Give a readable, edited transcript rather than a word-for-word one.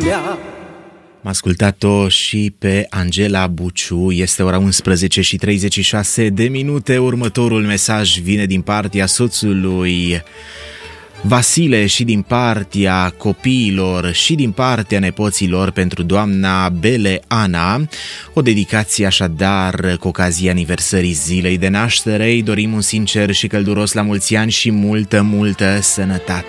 Am ascultat-o și pe Angela Buciu. Este ora 11:36. Următorul mesaj vine din partea soțului Vasile și din partea copiilor și din partea nepoților pentru doamna Bele Ana. O dedicație așadar cu ocazia aniversării zilei de naștere. Îi dorim un sincer și călduros la mulți ani și multă sănătate.